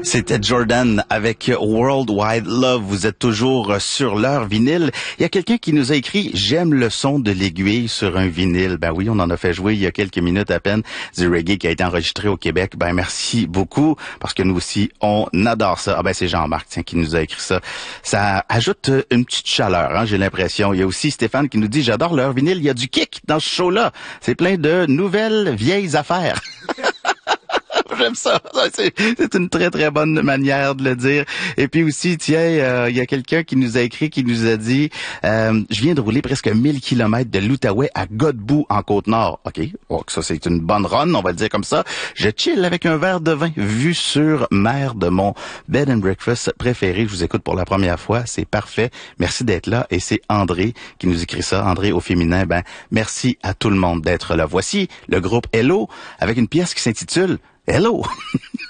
C'était Jordan avec World Wide Love. Vous êtes toujours sur leur vinyle. Il y a quelqu'un qui nous a écrit « J'aime le son de l'aiguille sur un vinyle ». Ben oui, on en a fait jouer il y a quelques minutes à peine du reggae qui a été enregistré au Québec. Ben merci beaucoup parce que nous aussi, on adore ça. Ah ben c'est Jean-Marc qui nous a écrit ça. Ça ajoute une petite chaleur, hein, j'ai l'impression. Il y a aussi Stéphane qui nous dit « J'adore leur vinyle, il y a du kick dans ce show-là. C'est plein de nouvelles vieilles affaires. » J'aime ça. C'est une très, très bonne manière de le dire. Et puis aussi, tiens, il y a quelqu'un qui nous a écrit, qui nous a dit je viens de rouler presque 1000 kilomètres de l'Outaouais à Godbout, en Côte-Nord. OK, oh, ça, c'est une bonne run, on va le dire comme ça. Je chill avec un verre de vin, vue sur mer de mon bed and breakfast préféré. Je vous écoute pour la première fois. C'est parfait. Merci d'être là. Et c'est André qui nous écrit ça. André au féminin. Ben, merci à tout le monde d'être là. Voici le groupe Hello avec une pièce qui s'intitule Hello.